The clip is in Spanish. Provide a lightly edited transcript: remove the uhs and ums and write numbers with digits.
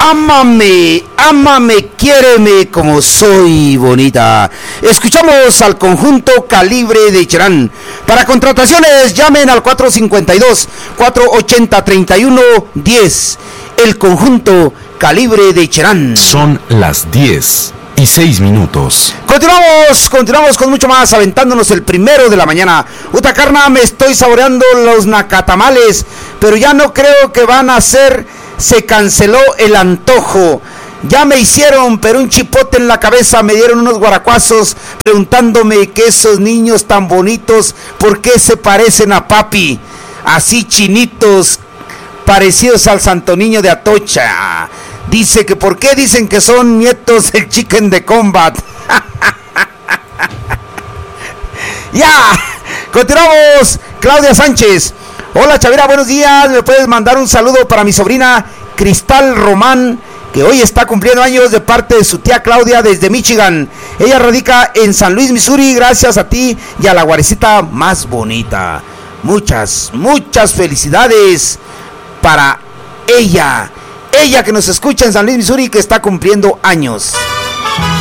Ámame, ámame, quiéreme como soy bonita. Escuchamos al conjunto Calibre de Cherán. Para contrataciones llamen al 452-480-3110. El conjunto Calibre de Cherán. Son las 10:06. Continuamos con mucho más, aventándonos el 1 de la mañana. Utacarna, me estoy saboreando los nacatamales, pero ya no creo que van a ser. Se canceló el antojo. Ya me hicieron, pero un chipote en la cabeza, me dieron unos guaracuazos preguntándome que esos niños tan bonitos, ¿por qué se parecen a papi? Así chinitos, parecidos al Santo Niño de Atocha. Dice que ¿por qué dicen que son nietos del Chicken de Combat? Ya, continuamos. Claudia Sánchez. Hola Chavira, buenos días. ¿Me puedes mandar un saludo para mi sobrina Cristal Román, que hoy está cumpliendo años, de parte de su tía Claudia desde Michigan? Ella radica en San Luis, Missouri. Gracias a ti y a la guarecita más bonita. Muchas felicidades para ella. Ella que nos escucha en San Luis, Missouri, que está cumpliendo años.